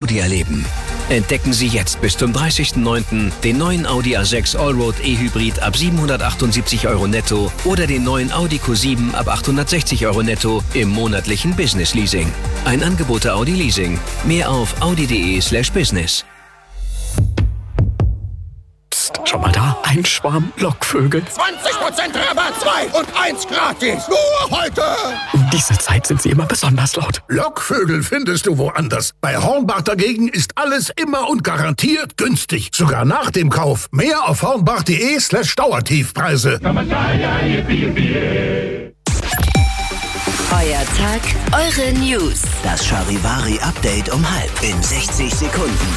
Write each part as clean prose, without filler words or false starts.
Audi erleben. Entdecken Sie jetzt bis zum 30.09. den neuen Audi A6 Allroad E-Hybrid ab 778 € netto oder den neuen Audi Q7 ab 860 € netto im monatlichen Business Leasing. Ein Angebot der Audi Leasing. Mehr auf audi.de/business. Schon mal da? Ein Schwarm Lockvögel. 20% Rabatt, 2 und 1 gratis. Nur heute. Um diese Zeit sind sie immer besonders laut. Lockvögel findest du woanders. Bei Hornbach dagegen ist alles immer und garantiert günstig. Sogar nach dem Kauf. Mehr auf hornbach.de/Dauertiefpreise. Euer Tag, eure News. Das Charivari-Update um 12 in 60 Sekunden.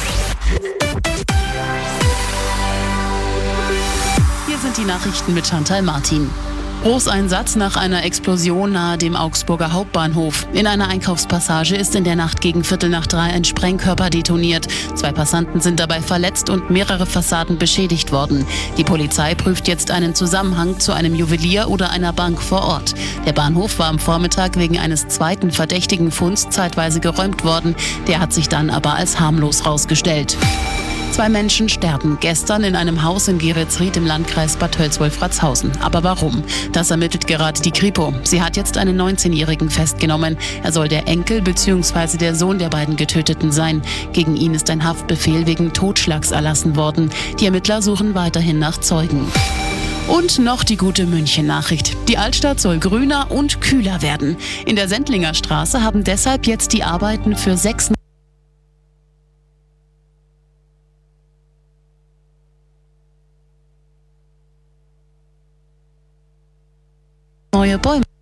Hier sind die Nachrichten mit Chantal Martin. Großeinsatz nach einer Explosion nahe dem Augsburger Hauptbahnhof. In einer Einkaufspassage ist in der Nacht gegen 2:45 ein Sprengkörper detoniert. 2 Passanten sind dabei verletzt und mehrere Fassaden beschädigt worden. Die Polizei prüft jetzt einen Zusammenhang zu einem Juwelier oder einer Bank vor Ort. Der Bahnhof war am Vormittag wegen eines zweiten verdächtigen Funds zeitweise geräumt worden. Der hat sich dann aber als harmlos rausgestellt. 2 Menschen sterben gestern in einem Haus in Geretsried im Landkreis Bad Tölz-Wolfratshausen. Aber warum? Das ermittelt gerade die Kripo. Sie hat jetzt einen 19-Jährigen festgenommen. Er soll der Enkel bzw. der Sohn der beiden Getöteten sein. Gegen ihn ist ein Haftbefehl wegen Totschlags erlassen worden. Die Ermittler suchen weiterhin nach Zeugen. Und noch die gute München-Nachricht. Die Altstadt soll grüner und kühler werden. In der Sendlinger Straße haben deshalb jetzt die Arbeiten für 6 neue Bäume